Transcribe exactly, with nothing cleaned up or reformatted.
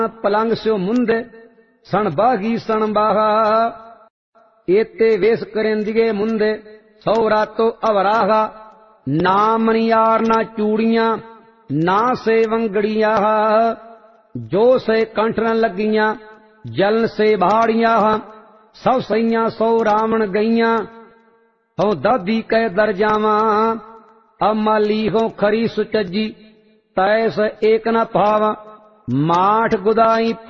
पलंग स्यो मुंदे सन बागी सन बाहा एते वेस करेंदिगे मुंदे सौरा तो अवराहा ना मनियार ना चूड़ियां ना से वंगड़िया जो से कंठ न लगियां जलन से भाड़िया सब सैया सौ रावण गईयां हो दादी कह दर जावा अमाली हो खरी सुचजी तैस एक न पावा माठ गुदाई